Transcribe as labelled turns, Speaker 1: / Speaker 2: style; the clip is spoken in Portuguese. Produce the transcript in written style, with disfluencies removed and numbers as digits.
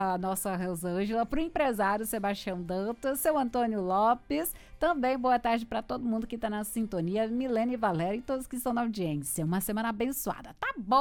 Speaker 1: a nossa Rosângela, para o empresário Sebastião Dantas, seu Antônio Lopes, também boa tarde para todo mundo que está na sintonia, Milene e Valéria e todos que estão na audiência. Uma semana abençoada, tá bom?